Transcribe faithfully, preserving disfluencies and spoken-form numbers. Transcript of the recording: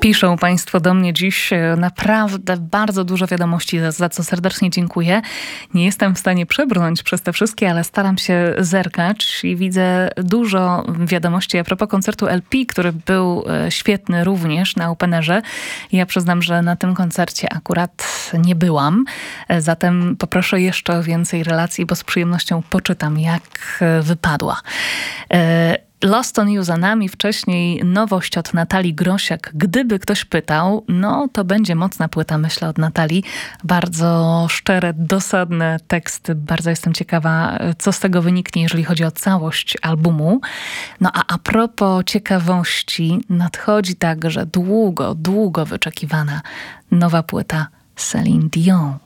Piszą Państwo do mnie dziś naprawdę bardzo dużo wiadomości, za co serdecznie dziękuję. Nie jestem w stanie przebrnąć przez te wszystkie, ale staram się zerkać i widzę dużo wiadomości a propos koncertu L P, który był świetny również na Openerze. Ja przyznam, że na tym koncercie akurat nie byłam, zatem poproszę jeszcze o więcej relacji, bo z przyjemnością poczytam, jak wypadła. Lost on You za nami, wcześniej nowość od Natalii Grosiak. Gdyby ktoś pytał, no to będzie mocna płyta, myślę, od Natalii. Bardzo szczere, dosadne teksty. Bardzo jestem ciekawa, co z tego wyniknie, jeżeli chodzi o całość albumu. No a a propos ciekawości, nadchodzi także długo, długo wyczekiwana nowa płyta Celine Dion.